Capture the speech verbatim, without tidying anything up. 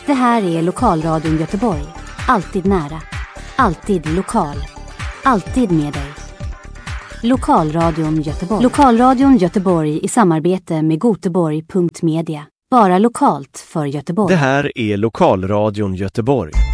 Det här är Lokalradion Göteborg. Alltid nära. Alltid lokal. Alltid med dig. Lokalradion Göteborg. Lokalradion Göteborg i samarbete med Göteborg punkt media. Bara lokalt för Göteborg. Det här är Lokalradion Göteborg.